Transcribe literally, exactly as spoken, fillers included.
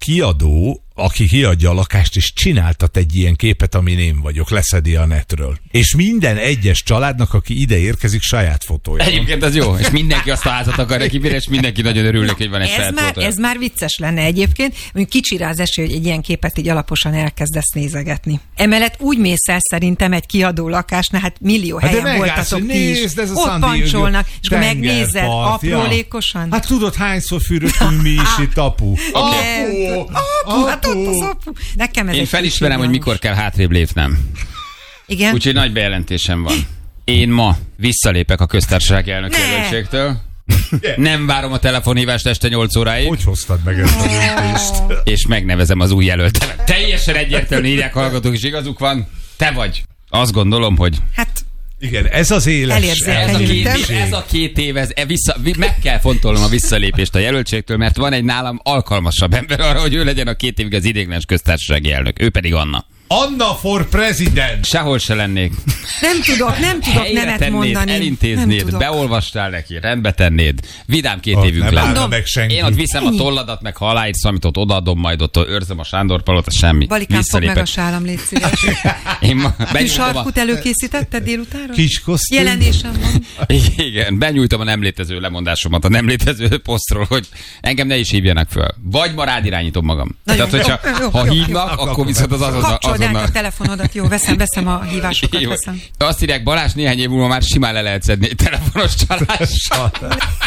kiadó, aki kiadja a lakást, és csináltat egy ilyen képet, amin én vagyok, leszedi a netről. És minden egyes családnak, aki ide érkezik, saját fotója. Egyébként az jó, és mindenki azt a házat akarja kibírni, és mindenki nagyon örülnek, hogy van egy ez saját már, fotója. ez már vicces lenne egyébként, mondjuk kicsire az esély, hogy egy ilyen képet így alaposan elkezdesz nézegetni. Emellett úgy mész el szerintem egy kiadó lakásnál, hát millió Hát helyen voltatok ti is. Nézd, ez a ott San Diego pancsolnak, és akkor tengerpart, megnézed aprólékosan. Ja. Hát tudod, hányszor fürödtünk mi is itt, apu? Apu, Apu, hát ott az apu. Nekem ez Én egy felismerem, hogy kicsit mikor kell hátrébb lépnem. Igen? Úgyhogy nagy bejelentésem van. Én ma visszalépek a köztársasági elnök Ne. jelöltségtől. Nem várom a telefonhívást este nyolc óráig. Hogy hoztad meg ezt a döntést? És megnevezem az új jelöltemet. Teljesen egyértelműen írják hallgatók, és igazuk van. Te vagy. Azt gondolom, hogy Hát Igen, ez az éles Elérzékenyültem. ez a, két, ellenőrség. ez a két év, ez, e vissza, meg kell fontolnom a visszalépést a jelöltségtől, mert van egy nálam alkalmasabb ember arra, hogy ő legyen a két évig az ideiglenes köztársasági elnök. Ő pedig Anna. Anna for president! Sehol se lennék. nem tudok, nem tudok Helyre nemet tennéd, mondani. Nem elintéznéd, tudok. beolvastál neki, rendbe tennéd. Vidám két Ott évünk nem lenne. állna Mondom, meg senki. Én ott viszem Ennyi. a tolladat, meg ha aláírsz, amit ott odaadom, majd ott őrzöm a Sándor palota, semmi. Balikám, fog meg a Visszalépek. sálam, légy szíves. Én ma Kis benyújtom a... sarkút előkészítetted délutánra? Kis kosztüm. Jelenésem van. Igen, benyújtom a nem létező lemondásomat a nem létező posztról, hogy engem ne is hívjanak föl. Vagy ma rád irányítom magam. Nagyon Tehát, hogyha jó, jó, ha jó, hívnak, jó. akkor viszont az azonnal... Kapcsold át azonnal... a telefonodat, jó, veszem, veszem a hívásokat, Jó. veszem. Azt írják, Balázs néhány év múlva már simán le lehet szedni egy telefonos csalással.